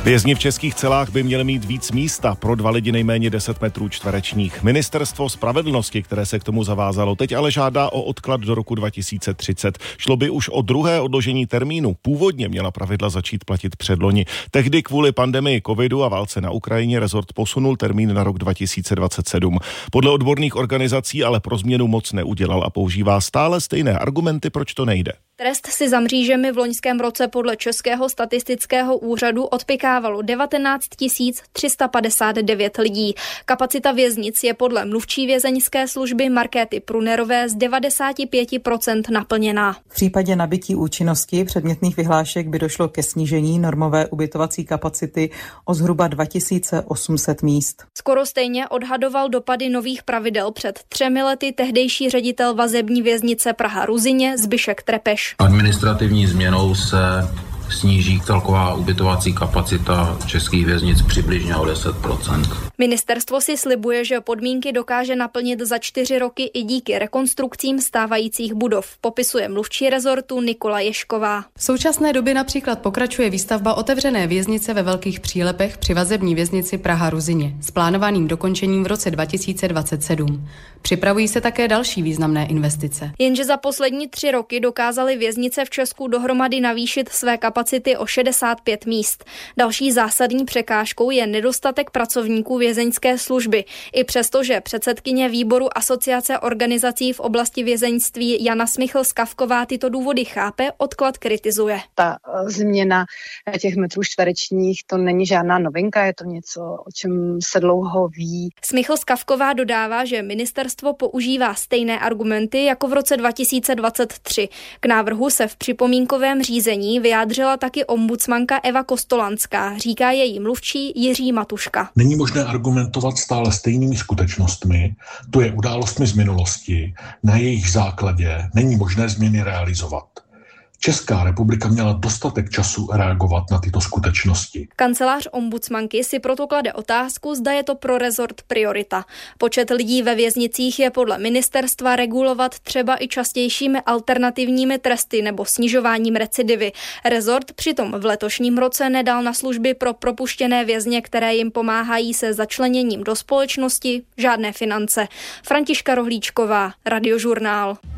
Vězni v českých celách by měli mít víc místa pro 2 lidi nejméně 10 metrů čtverečních. Ministerstvo spravedlnosti, které se k tomu zavázalo, teď ale žádá o odklad do roku 2030. Šlo by už o druhé odložení termínu. Původně měla pravidla začít platit předloni. Tehdy kvůli pandemii covidu a válce na Ukrajině rezort posunul termín na rok 2027. Podle odborných organizací ale pro změnu moc neudělal a používá stále stejné argumenty, proč to nejde. Trest si za mřížemi v loňském roce podle Českého statistického úřadu odpykávalo 19 359 lidí. Kapacita věznic je podle mluvčí vězeňské služby Markéty Prunerové z 95% naplněná. V případě nabytí účinnosti předmětných vyhlášek by došlo ke snížení normové ubytovací kapacity o zhruba 2800 míst. Skoro stejně odhadoval dopady nových pravidel před 3 lety tehdejší ředitel vazební věznice Praha-Ruzyně Zbyšek Trepeš. Administrativní změnou se sníží celková ubytovací kapacita českých věznic přibližně o 10%. Ministerstvo si slibuje, že podmínky dokáže naplnit za 4 roky i díky rekonstrukcím stávajících budov, popisuje mluvčí rezortu Nikola Ješková. V současné době například pokračuje výstavba otevřené věznice ve Velkých Přílepech při vazební věznici Praha-Ruzyně s plánovaným dokončením v roce 2027. Připravují se také další významné investice. Jenže za poslední 3 roky dokázaly věznice v Česku dohromady navýšit své kapacity o 65 míst. Další zásadní překážkou je nedostatek pracovníků vězeňské služby. I přesto, že předsedkyně výboru Asociace organizací v oblasti vězeňství Jana Smichl-Skavková tyto důvody chápe, odklad kritizuje. Ta změna těch metrů čtverečních, to není žádná novinka, je to něco, o čem se dlouho ví. Smichl-Skavková dodává, že ministerstvo používá stejné argumenty jako v roce 2023. K návrhu se v připomínkovém řízení vyjádřila taky ombudsmanka Eva Kostolanská, říká její mluvčí Jiří Matuška. Není možné argumentovat stále stejnými skutečnostmi, to je událostmi z minulosti, na jejich základě není možné změny realizovat. Česká republika měla dostatek času reagovat na tyto skutečnosti. Kancelář ombudsmanky si proto klade otázku, zda je to pro rezort priorita. Počet lidí ve věznicích je podle ministerstva regulovat třeba i častějšími alternativními tresty nebo snižováním recidivy. Rezort přitom v letošním roce nedal na služby pro propuštěné vězně, které jim pomáhají se začleněním do společnosti, žádné finance. Františka Rohlíčková, Radiožurnál.